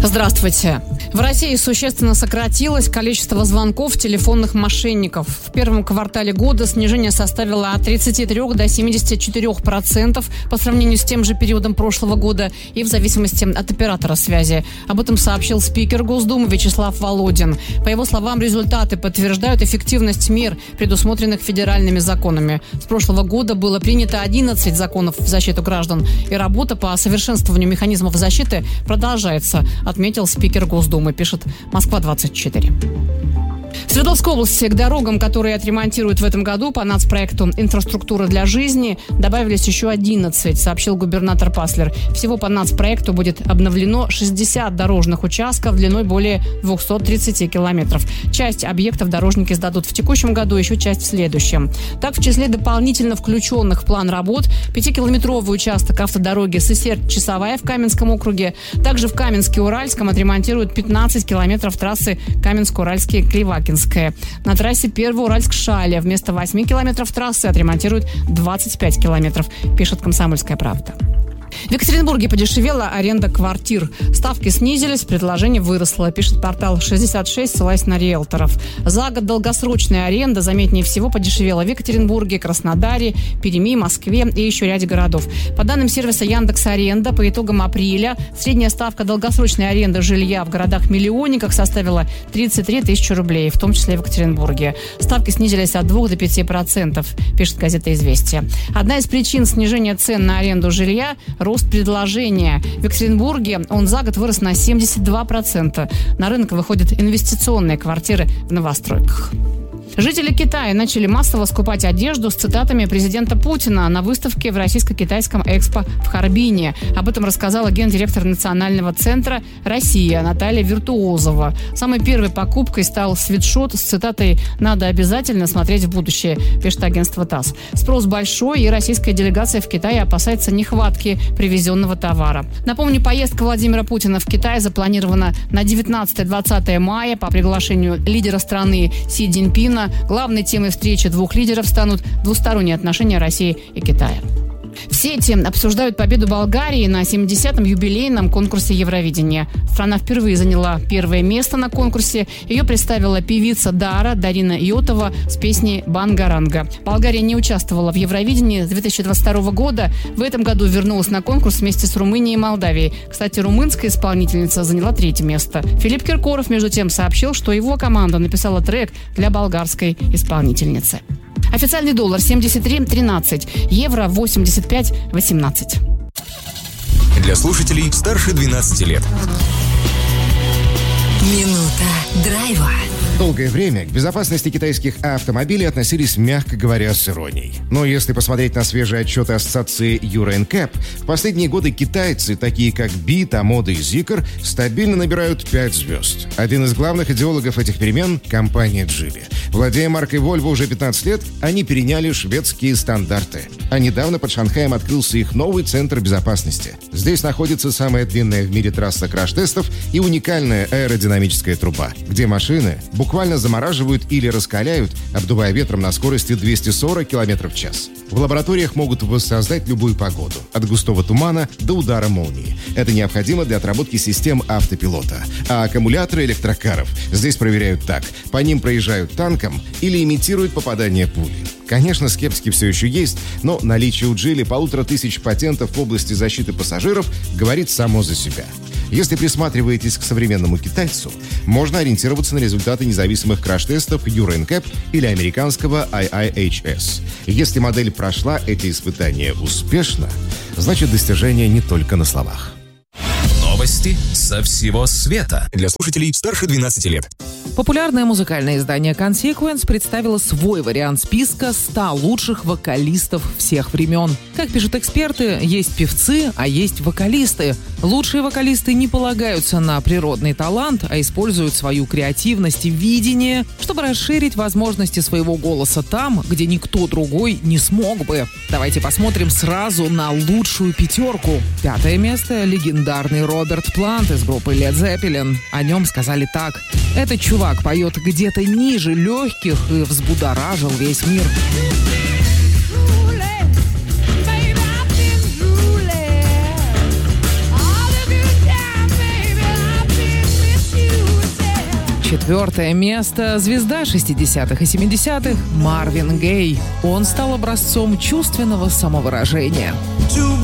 Здравствуйте. В России существенно сократилось количество звонков телефонных мошенников. В первом квартале года снижение составило от 33 до 74% по сравнению с тем же периодом прошлого года и в зависимости от оператора связи. Об этом сообщил спикер Госдумы Вячеслав Володин. По его словам, результаты подтверждают эффективность мер, предусмотренных федеральными законами. С прошлого года было принято 11 законов в защиту граждан, и работа по совершенствованию механизмов защиты продолжается, отметил спикер Госдумы, пишет Москва-24. В Свердловской области к дорогам, которые отремонтируют в этом году по нацпроекту «Инфраструктура для жизни», добавились еще 11, сообщил губернатор Паслер. Всего по нацпроекту будет обновлено 60 дорожных участков длиной более 230 километров. Часть объектов дорожники сдадут в текущем году, еще часть в следующем. Так, в числе дополнительно включенных в план работ 5-километровый участок автодороги Сысерть-Часовая в Каменском округе. Также в Каменске-Уральском отремонтируют 15 километров трассы Каменск-Уральский-Кривакинская. На трассе Первоуральск-Шаля вместо 8 километров трассы отремонтируют 25 километров, пишет «Комсомольская правда». В Екатеринбурге подешевела аренда квартир. Ставки снизились, предложение выросло, пишет портал 66, ссылаясь на риэлторов. За год долгосрочная аренда заметнее всего подешевела в Екатеринбурге, Краснодаре, Перми, Москве и еще ряде городов. По данным сервиса Яндекс.Аренда, по итогам апреля средняя ставка долгосрочной аренды жилья в городах-миллионниках составила 33 тысячи рублей, в том числе и в Екатеринбурге. Ставки снизились от 2 до 5%, пишет газета «Известия». Одна из причин снижения цен на аренду жилья – рост предложения. В Екатеринбурге он за год вырос на 72%. На рынок выходят инвестиционные квартиры в новостройках. Жители Китая начали массово скупать одежду с цитатами президента Путина на выставке в Российско-Китайском экспо в Харбине. Об этом рассказала гендиректор Национального центра «Россия» Наталья Виртуозова. Самой первой покупкой стал свитшот с цитатой «Надо обязательно смотреть в будущее», пишет агентство ТАСС. Спрос большой, и российская делегация в Китае опасается нехватки привезенного товара. Напомню, поездка Владимира Путина в Китай запланирована на 19-20 мая по приглашению лидера страны Си Цзиньпина. Главной темой встречи двух лидеров станут двусторонние отношения России и Китая. В сети обсуждают победу Болгарии на 70-м юбилейном конкурсе Евровидения. Страна впервые заняла первое место на конкурсе. Ее представила певица Дарина Йотова с песней «Бангаранга». Болгария не участвовала в Евровидении с 2022 года. В этом году вернулась на конкурс вместе с Румынией и Молдавией. Кстати, румынская исполнительница заняла 3-е место. Филипп Киркоров, между тем, сообщил, что его команда написала трек для болгарской исполнительницы. Официальный доллар 73.13, евро 85.18. Для слушателей старше 12 лет. Минута драйва. Долгое время к безопасности китайских автомобилей относились, мягко говоря, с иронией. Но если посмотреть на свежие отчеты ассоциации Euro NCAP, в последние годы китайцы, такие как BIT, AMODA и Zeekr, стабильно набирают 5 звезд. Один из главных идеологов этих перемен – компания Geely. Владея маркой Volvo уже 15 лет, они переняли шведские стандарты. А недавно под Шанхаем открылся их новый центр безопасности. Здесь находится самая длинная в мире трасса краш-тестов и уникальная аэродинамическая труба, где машины буквально замораживают или раскаляют, обдувая ветром на скорости 240 км в час. В лабораториях могут воссоздать любую погоду, от густого тумана до удара молнии. Это необходимо для отработки систем автопилота. А аккумуляторы электрокаров здесь проверяют так: по ним проезжают танком или имитируют попадание пули. Конечно, скепсики все еще есть, но наличие у Geely 1500 патентов в области защиты пассажиров говорит само за себя. Если присматриваетесь к современному китайцу, можно ориентироваться на результаты независимых краш-тестов Euro NCAP или американского IIHS. Если модель прошла эти испытания успешно, значит достижение не только на словах. Новости со всего света. Для слушателей старше 12 лет. Популярное музыкальное издание Consequence представило свой вариант списка 100 лучших вокалистов всех времен. Как пишут эксперты, есть певцы, а есть вокалисты. Лучшие вокалисты не полагаются на природный талант, а используют свою креативность и видение, чтобы расширить возможности своего голоса там, где никто другой не смог бы. Давайте посмотрим сразу на лучшую пятерку. 5-е место – легендарный Роберт Плант из группы Led Zeppelin. О нем сказали так: «Этот чувак поет где-то ниже легких и взбудоражил весь мир». 4 место. Звезда 60-х и 70-х Марвин Гей. Он стал образцом чувственного самовыражения.